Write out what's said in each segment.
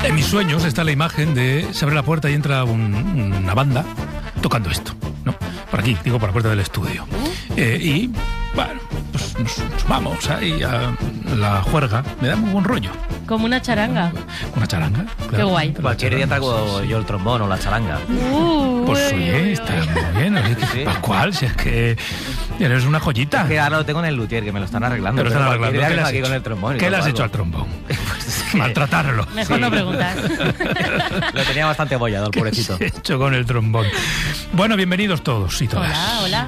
En mis sueños está la imagen de se abre la puerta y entra una banda tocando esto, ¿no? Por aquí, digo, por la puerta del estudio. Y, bueno, pues nos vamos ahí a la juerga. Me da muy buen rollo. Como una charanga. Una charanga, claro. Qué guay. Cualquier día traigo yo el trombón o la charanga. Pues oye, está muy bien. Oye, Sí. Pascual, si es que eres una joyita. Es que ahora lo tengo en el luthier, que me lo están arreglando. Pero están cualquier arreglando. día ¿Qué le vengo has aquí hecho? con el trombón. y ¿Qué le lo has hago. hecho al trombón? Pues es que Maltratarlo. Mejor no preguntar. lo tenía bastante abollado, el ¿Qué pobrecito. has hecho con el trombón? Bueno, bienvenidos todos y todas. Hola, hola.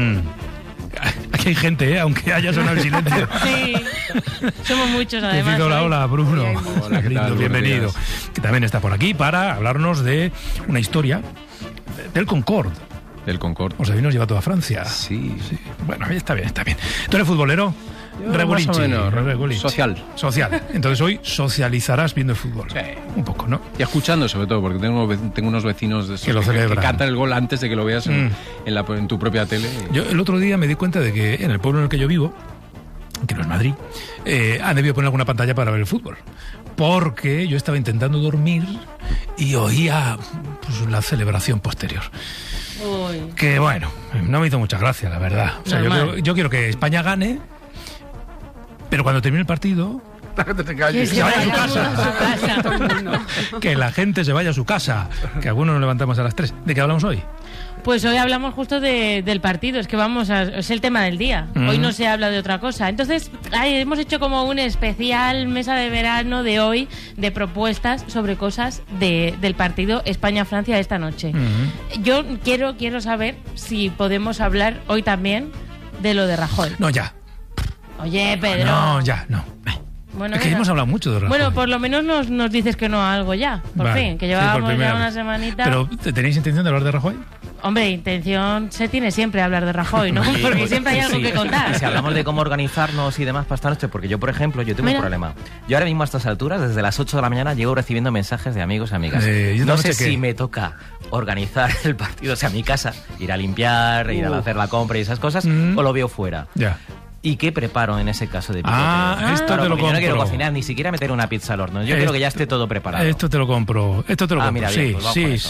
Aquí hay gente, aunque haya sonado el silencio. Sí, somos muchos además. Decid hola, hoy. hola, Bruno. Hola, ¿qué tal? Bienvenido. Buenos Que también está por aquí para hablarnos de una historia del Concorde. Del Concorde. O sea, nos lleva a toda Francia. Sí. Bueno, está bien, está bien. ¿Tú eres futbolero? Regulinchi, más o menos. regulinchi. Social. Entonces hoy socializarás viendo el fútbol. Sí. Un poco, ¿no? Y escuchando, sobre todo, porque tengo unos vecinos de esos Que lo celebran. que cantan el gol antes de que lo veas en tu propia tele. Yo el otro día me di cuenta de que en el pueblo en el que yo vivo, que no es Madrid, han debido poner alguna pantalla para ver el fútbol. Porque yo estaba intentando dormir y oía pues, la celebración posterior. Uy. Que bueno, no me hizo mucha gracia, la verdad. O sea, yo quiero que España gane, pero cuando termine el partido, Que se vaya a su a su casa. que la gente se vaya a su casa. Que algunos nos levantamos a las 3. ¿De qué hablamos hoy? Pues hoy hablamos justo del partido, es que es el tema del día. Hoy no se habla de otra cosa. Entonces, hemos hecho como un especial mesa de verano de hoy, de propuestas sobre cosas del partido España-Francia de esta noche. Yo quiero saber si podemos hablar hoy también de lo de Rajoy. No, ya. Oye, Pedro. No, ya, no. Bueno, Es que venga. hemos hablado mucho de Rajoy. Bueno, por lo menos nos dices que no a algo ya, por Vale. fin, que Sí, llevábamos por primera ya una vez. semanita. ¿Pero tenéis intención de hablar de Rajoy? Hombre, intención se tiene siempre hablar de Rajoy, ¿no? Porque siempre hay algo Sí. que contar. Y si hablamos de cómo organizarnos y demás para esta noche, porque yo, por ejemplo, yo tengo Mira. un problema. Yo ahora mismo a estas alturas, desde las 8 de la mañana, llevo recibiendo mensajes de amigos y amigas. ¿y esta No sé noche qué? si me toca organizar el partido, o sea, mi casa, ir a limpiar, ir a hacer la compra y esas cosas, o lo veo fuera. Ya. ¿Y qué preparo en ese caso de picoteo? Esto Claro, te lo porque yo no quiero compro. cocinar, ni siquiera meter una pizza al horno. Yo quiero que ya esté todo preparado. Esto te lo compro. Mira, bien, pues vamos con eso.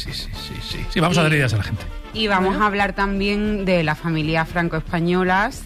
Sí, vamos a dar ideas a la gente. Y vamos a hablar también de las familias franco-españolas,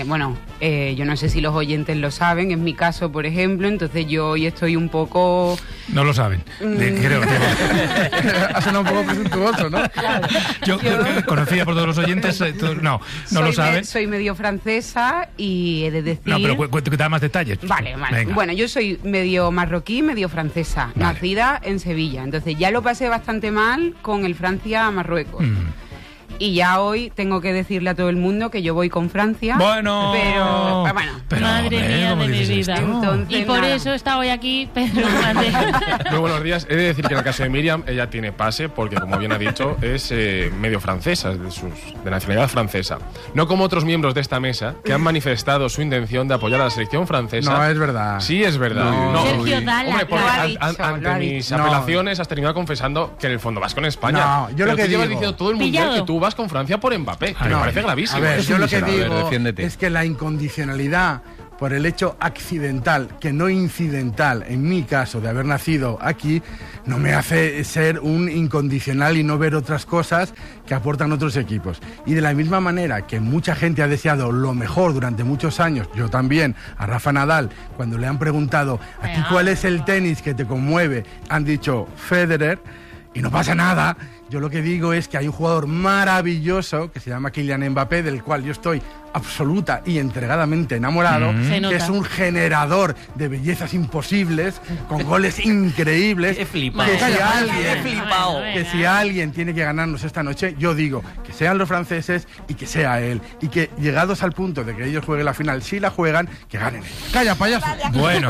yo no sé si los oyentes lo saben, en mi caso, por ejemplo, entonces yo hoy estoy un poco... No lo saben. Creo que... Ha sonado un poco presuntuoso, ¿no? Yo conocida por todos los oyentes, no lo saben. Soy medio francesa y he de decir... No, pero cuéntame más detalles. Vale. Venga. Bueno, yo soy medio marroquí, medio francesa, Vale. nacida en Sevilla. Entonces ya lo pasé bastante mal con el Francia-Marruecos. Y ya hoy tengo que decirle a todo el mundo que yo voy con Francia. Bueno. Pero Madre hombre, mía ¿cómo de mi dices vida. esto? Entonces, Y por nada. eso está hoy aquí Pedro Hernández. Muy buenos días. He de decir que en el caso de Miriam, ella tiene pase porque, como bien ha dicho, es medio francesa, de nacionalidad francesa. No como otros miembros de esta mesa que han manifestado su intención de apoyar a la selección francesa. No, es verdad. Sí, es verdad. No. Sergio, da la Hombre, porque lo ha dicho, ante lo ha mis dicho. apelaciones has terminado confesando que en el fondo vas con España. No, yo lo Pero que tú llevas digo- diciendo todo el mundial Pillado. que tú vas con Francia por Mbappé, que me No, parece gravísimo. A ver, Es yo un lo que miserable. digo defiéndete. es que la incondicionalidad por el hecho accidental, que no incidental, en mi caso, de haber nacido aquí, no me hace ser un incondicional y no ver otras cosas que aportan otros equipos. Y de la misma manera que mucha gente ha deseado lo mejor durante muchos años, yo también, a Rafa Nadal, cuando le han preguntado ¿a ti cuál es el tenis que te conmueve? Han dicho Federer, y no pasa nada. Yo lo que digo es que hay un jugador maravilloso que se llama Kylian Mbappé, del cual yo estoy absoluta y entregadamente enamorado, Se que nota. es un generador de bellezas imposibles, con goles increíbles. Qué flipado. Que si Qué alguien, flipado. que si alguien tiene que ganarnos esta noche, yo digo que sean los franceses y que sea él. Y que llegados al punto de que ellos jueguen la final, si la juegan, que ganen ellos. ¡Calla, payaso! Bueno,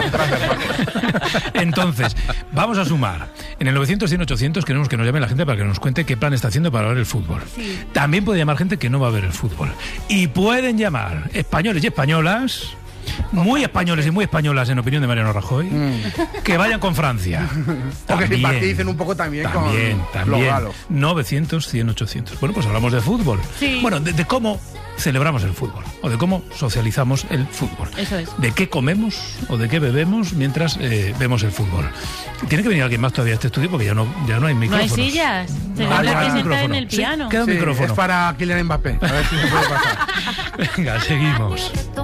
entonces, vamos a sumar. En el 900-100-800 queremos que nos llame la gente para que nos cuente qué plan está haciendo para ver el fútbol. También puede llamar gente que no va a ver el fútbol. Y pueden llamar españoles y españolas muy españoles y muy españolas, en opinión de Mariano Rajoy, que vayan con Francia. O que simpaticen un poco también con los galos. 900, 100, 800. Bueno, pues hablamos de fútbol. Sí. Bueno, de cómo celebramos el fútbol, o de cómo socializamos el fútbol. Eso es. De qué comemos o de qué bebemos mientras vemos el fútbol. Tiene que venir alguien más todavía a este estudio porque ya no hay micrófonos. No hay sillas. Se tendrá que sentar en el piano. Sí, queda un micrófono. Es para Kylian Mbappé. A ver si se puede pasar. Venga, seguimos.